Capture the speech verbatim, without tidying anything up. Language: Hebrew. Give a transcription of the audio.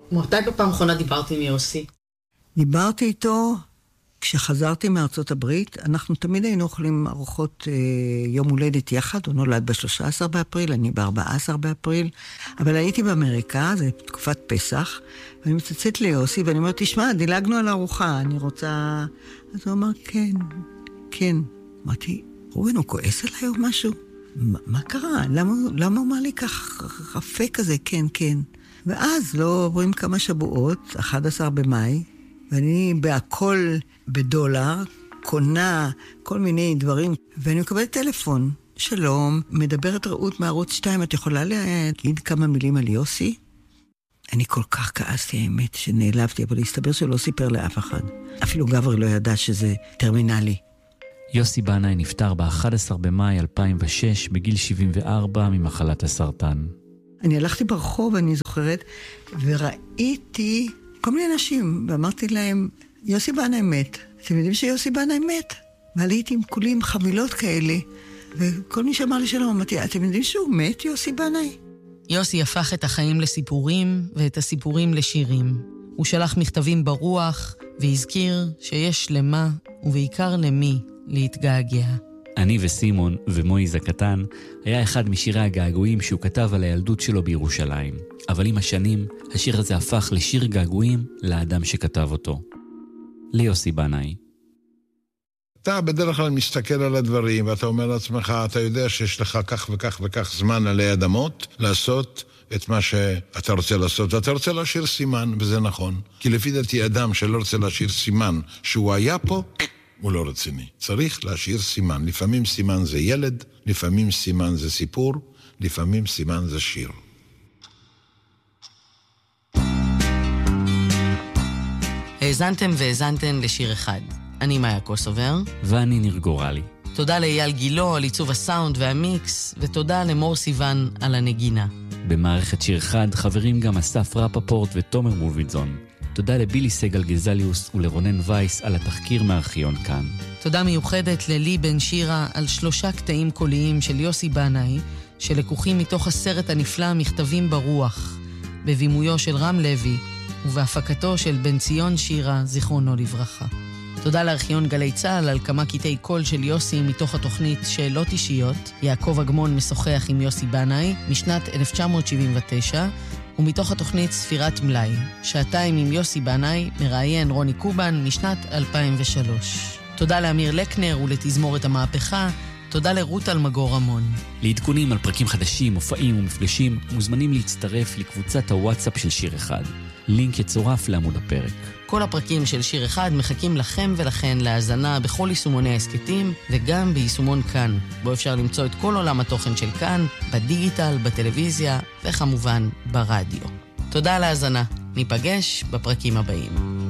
מתי בפעם האחרונה דיברתי עם יוסי? דיברתי איתו כשחזרתי מארצות הברית. אנחנו תמיד היינו אוכלים ארוחות אה, יום הולדת יחד. הוא נולד ב-שלושה עשר באפריל, אני ב-ארבעה עשר באפריל. אבל הייתי באמריקה, זה תקופת פסח, ואני מצצאת ליוסי, ואני אומרת, תשמע, דילגנו על הארוחה, אני רוצה... אז הוא אמר, כן, כן. אמרתי, רובן, הוא כועס עליי או משהו? מה, מה קרה? למה, למה הוא אמר לי כך רפה כזה? כן, כן. ואז לא עוברים כמה שבועות, אחד עשר במאי, ואני בהכל בדולר, קונה כל מיני דברים, ואני מקבלת טלפון. שלום, מדברת רעות מערוץ שתיים, את יכולה להגיד כמה מילים על יוסי? אני כל כך כעסתי, האמת, שנעלבתי, אבל הסתבר שלא סיפר לאף אחד. אפילו גבר לא ידע שזה טרמינלי. יוסי בנאי נפטר ב-אחד עשר במאי אלפיים ושש בגיל שבעים וארבע ממחלת הסרטן. אני הלכתי ברחוב, אני זוכרת, וראיתי כל מיני אנשים, ואמרתי להם, יוסי בנאי מת. אתם יודעים שיוסי בנאי מת? ועליתי עם כולים חבילות כאלה, וכל מי שאמר לי שלום, אמרתי, אתם יודעים שהוא מת, יוסי בנאי? יוסי הפך את החיים לסיפורים, ואת הסיפורים לשירים. הוא שלח מכתבים ברוח, והזכיר שיש למה, ובעיקר למי, להתגעגע. אני וסימון ומויז הקטן היה אחד משירי הגעגועים שהוא כתב על הילדות שלו בירושלים. אבל עם השנים, השיר הזה הפך לשיר געגועים לאדם שכתב אותו. ליוסי בנאי. אתה בדרך כלל מסתכל על הדברים, ואתה אומר לעצמך, אתה יודע שיש לך כך וכך וכך זמן עלי אדמות, לעשות את מה שאתה רוצה לעשות, ואתה רוצה להשאיר סימן, וזה נכון. כי לפי דעתי אדם שלא רוצה להשאיר סימן שהוא היה פה, הוא לא רציני. צריך להשאיר סימן. לפעמים סימן זה ילד, לפעמים סימן זה סיפור, לפעמים סימן זה שיר. האזנתם והאזנתן לשיר אחד. אני מאיה קוסובר. ואני ניר גורלי. תודה לאייל גילו על עיצוב הסאונד והמיקס, ותודה למור סיוון על הנגינה. במערכת שיר אחד חברים גם אסף רפפורט ותומר מולביטזון. תודה לבילי סגל גזליוס ולרונן וייס על התחקיר מארכיון כאן. תודה מיוחדת ללי בן שירה על שלושה קטעים קוליים של יוסי בנאי, שלקוחים מתוך הסרט הנפלא מכתבים ברוח, בבימויו של רם לוי, ובהפקתו של בן ציון שירה, זיכרונו לברכה. תודה לארכיון גלי צהל על כמה קטעי קול של יוסי מתוך התוכנית שאלות אישיות, יעקב אגמון משוחח עם יוסי בנאי, משנת אלף תשע מאות שבעים ותשע, ומתוך התוכנית ספירת מלאי, שעתיים עם יוסי בנאי, מראיין רוני קובן משנת אלפיים ושלוש. תודה לאמיר לקנר ולתזמורת המהפכה, תודה לרות אלמגור רמון. לעדכונים על פרקים חדשים, מופעים ומפגשים, מוזמנים להצטרף לקבוצת הוואטסאפ של שיר אחד. לינק יצורף לעמוד הפרק. כל הפרקים של שיר אחד מחכים לכם ולכן להאזנה בכל יישומוני העסקתים, וגם ביישומון כאן, בו אפשר למצוא את כל עולם התוכן של כאן, בדיגיטל, בטלוויזיה, וכמובן ברדיו. תודה על ההאזנה. ניפגש בפרקים הבאים.